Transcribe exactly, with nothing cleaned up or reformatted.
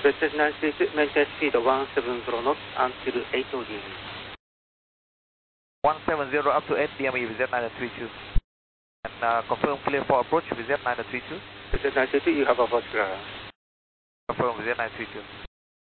British nine three two, maintain speed of one seven zero knots until eight O D M E. one seven zero up to eight D M E with Z nine three two. And uh, confirm clear for approach with Z nine three two. British nine three two, you have a first clear. Confirm with Z nine three two.